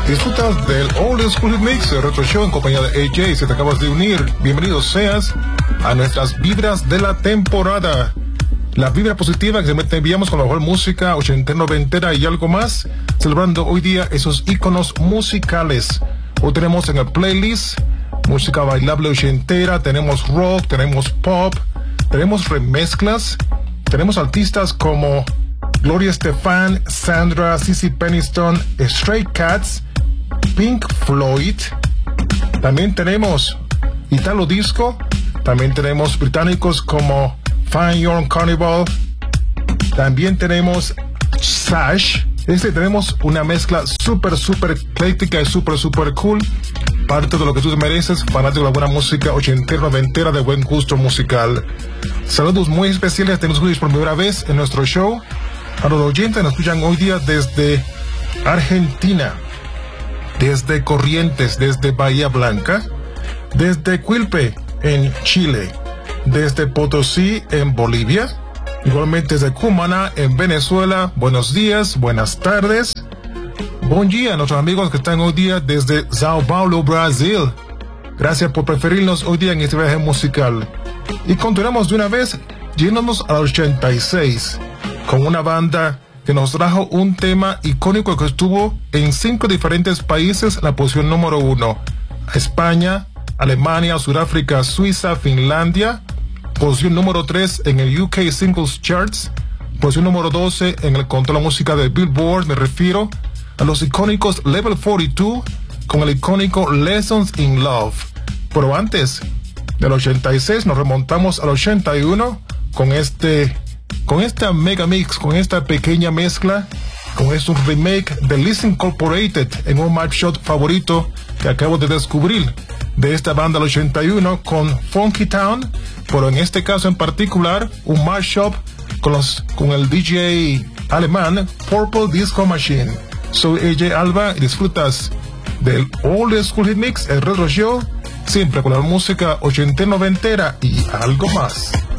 Disfrutas del Old School Hit Mix, el Retro Show en compañía de AJ. Si te acabas de unir, bienvenido seas a nuestras vibras de la temporada. La vibra positiva que te enviamos con la mejor música ochentera, noventera y algo más, celebrando hoy día esos íconos musicales. Hoy tenemos en el playlist música bailable ochentera, tenemos rock, tenemos pop, tenemos remezclas, tenemos artistas como Gloria Estefan, Sandra, CeCe Peniston, Stray Cats, Pink Floyd. También tenemos Italo Disco. También tenemos británicos como Fine Young Carnival. También tenemos Sash. Tenemos una mezcla súper ecléctica y súper cool. Parte de lo que tú te mereces, fanático de la buena música ochentera, noventera, de buen gusto musical. Saludos muy especiales, tenemos por primera vez en nuestro show a los oyentes que nos escuchan hoy día desde Argentina, desde Corrientes, desde Bahía Blanca, desde Quilpe en Chile, desde Potosí en Bolivia, igualmente desde Cumaná en Venezuela. Buenos días, buenas tardes, buen día a nuestros amigos que están hoy día desde Sao Paulo, Brasil. Gracias por preferirnos hoy día en este viaje musical. Y continuamos de una vez yéndonos al 86 con una banda que nos trajo un tema icónico que estuvo en 5 diferentes países en la posición número 1. España, Alemania, Sudáfrica, Suiza, Finlandia. Posición número 3 en el UK Singles Charts. Posición número 12 en el control de la música de Billboard. Me refiero a los icónicos Level 42 con el icónico Lessons in Love. Pero antes del 86 nos remontamos al 81 con esta mega mix, con esta pequeña mezcla, con un remake de Listen Incorporated en un mashup favorito que acabo de descubrir de esta banda del 81 con Funky Town, pero en este caso en particular un mashup con el DJ alemán Purple Disco Machine. Soy AJ Alba y disfrutas del Old School Hit Mix, el Retro Show, siempre con la música ochentera, noventera y algo más.